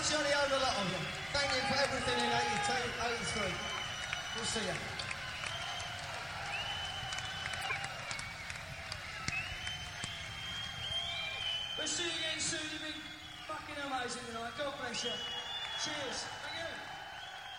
jolly old lot of you. Thank you for everything in 82, 83. We'll see you. We'll see you again soon. You've been fucking amazing tonight. God bless you. Cheers. Thank you.